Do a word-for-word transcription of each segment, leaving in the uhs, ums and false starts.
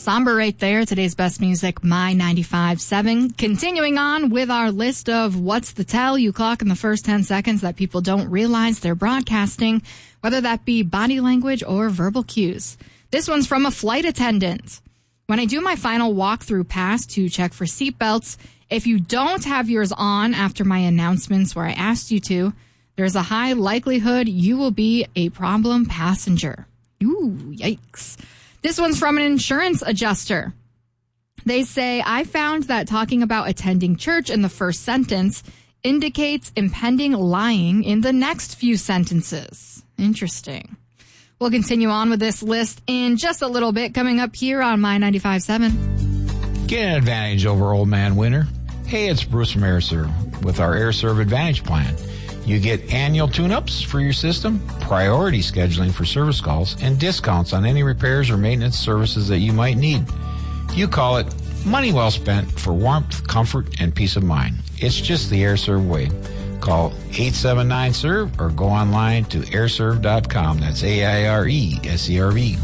Somber right there. Today's best music, My ninety-five point seven. Continuing on with our list of what's the tell you clock in the first ten seconds that people don't realize they're broadcasting, whether that be body language or verbal cues. This one's from a flight attendant. When I do my final walkthrough pass to check for seatbelts, if you don't have yours on after my announcements where I asked you to, there's a high likelihood you will be a problem passenger. Ooh, yikes. This one's from an insurance adjuster. They say, I found that talking about attending church in the first sentence indicates impending lying in the next few sentences. Interesting. We'll continue on with this list in just a little bit, coming up here on My ninety-five point seven. Get an advantage over Old Man Winter. Hey, it's Bruce from AirServe with our AirServe Advantage plan. You get annual tune-ups for your system, priority scheduling for service calls, and discounts on any repairs or maintenance services that you might need. You call it money well spent for warmth, comfort, and peace of mind. It's just the AirServe way. Call eight seven nine S E R V or go online to air serve dot com. That's A I R E S E R V.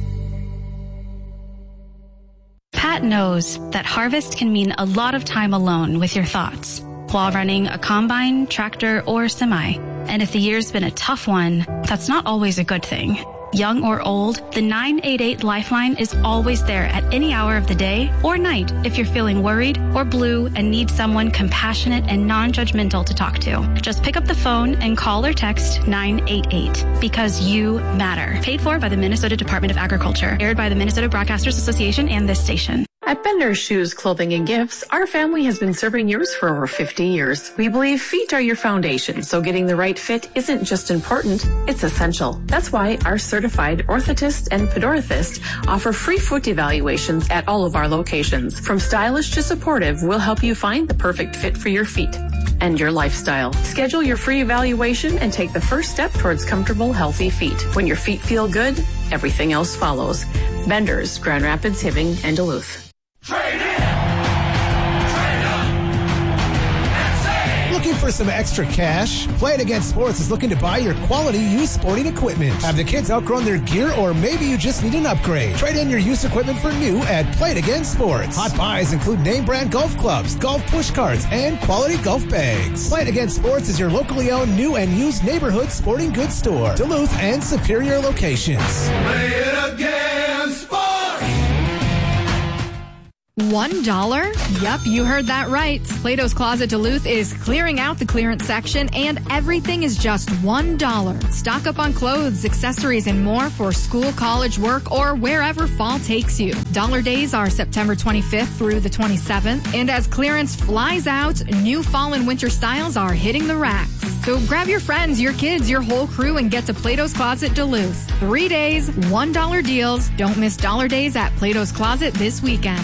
Pat knows that harvest can mean a lot of time alone with your thoughts while running a combine, tractor, or semi. And if the year's been a tough one, that's not always a good thing. Young or old, the nine eight eight Lifeline is always there at any hour of the day or night if you're feeling worried or blue and need someone compassionate and non-judgmental to talk to. Just pick up the phone and call or text nine eight eight because you matter. Paid for by the Minnesota Department of Agriculture. Aired by the Minnesota Broadcasters Association and this station. At Bender's Shoes, Clothing, and Gifts, our family has been serving yours for over fifty years. We believe feet are your foundation, so getting the right fit isn't just important, it's essential. That's why our certified orthotist and podorthist offer free foot evaluations at all of our locations. From stylish to supportive, we'll help you find the perfect fit for your feet and your lifestyle. Schedule your free evaluation and take the first step towards comfortable, healthy feet. When your feet feel good, everything else follows. Bender's, Grand Rapids, Hibbing, and Duluth. Trade in! Trade up! And save! Looking for some extra cash? Play It Again Sports is looking to buy your quality used sporting equipment. Have the kids outgrown their gear, or maybe you just need an upgrade? Trade in your used equipment for new at Play It Again Sports. Hot buys include name brand golf clubs, golf push carts, and quality golf bags. Play It Again Sports is your locally owned new and used neighborhood sporting goods store. Duluth and Superior locations. Play it again, sports! One dollar? Yep, you heard that right. Plato's Closet Duluth is clearing out the clearance section, and everything is just one dollar. Stock up on clothes, accessories, and more for school, college, work, or wherever fall takes you. Dollar days are September twenty-fifth through the twenty-seventh, and as clearance flies out, new fall and winter styles are hitting the racks. So grab your friends, your kids, your whole crew, and get to Plato's Closet Duluth. Three days, one dollar deals. Don't miss dollar days at Plato's Closet this weekend.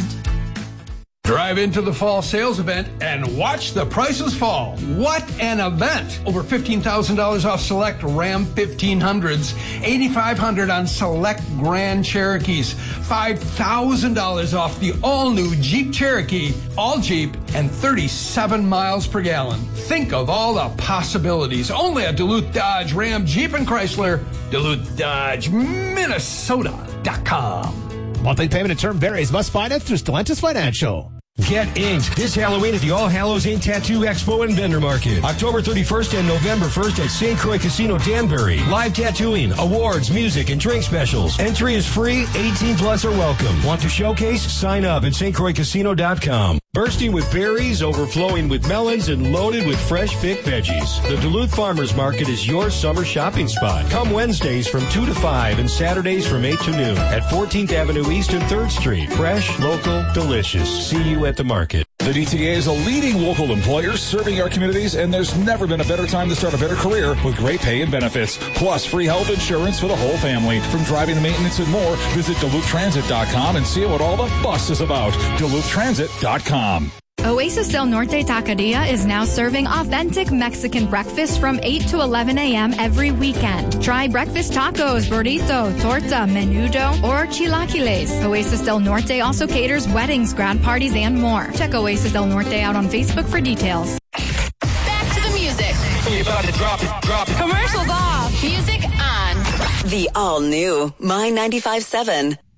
Drive into the fall sales event and watch the prices fall. What an event! Over fifteen thousand dollars off select Ram fifteen hundreds, eight thousand five hundred dollars on select Grand Cherokees, five thousand dollars off the all-new Jeep Cherokee, all Jeep, and thirty-seven miles per gallon. Think of all the possibilities. Only at Duluth Dodge, Ram, Jeep, and Chrysler. Duluth Dodge, Minnesota dot com. Monthly payment and term varies. Must finance through Stellantis Financial. Get inked this Halloween at the All Hallows Ink Tattoo Expo and Vendor Market. October thirty-first and November first at Saint Croix Casino Danbury. Live tattooing, awards, music, and drink specials. Entry is free. eighteen plus are welcome. Want to showcase? Sign up at st croix casino dot com. Bursting with berries, overflowing with melons, and loaded with fresh picked veggies. The Duluth Farmers Market is your summer shopping spot. Come Wednesdays from two to five and Saturdays from eight to noon at fourteenth Avenue East and third Street. Fresh, local, delicious. See you at the market. The D T A is a leading local employer serving our communities, and there's never been a better time to start a better career with great pay and benefits, plus free health insurance for the whole family. From driving to maintenance and more, visit Duluth Transit dot com and see what all the fuss is about. Duluth Transit dot com. Oasis Del Norte Taqueria is now serving authentic Mexican breakfast from eight to eleven a.m. every weekend. Try breakfast tacos, burrito, torta, menudo, or chilaquiles. Oasis Del Norte also caters weddings, grad parties, and more. Check Oasis Del Norte out on Facebook for details. Back to the music. You about to drop it, drop it. Commercials off. Music on. The all-new My ninety-five point seven.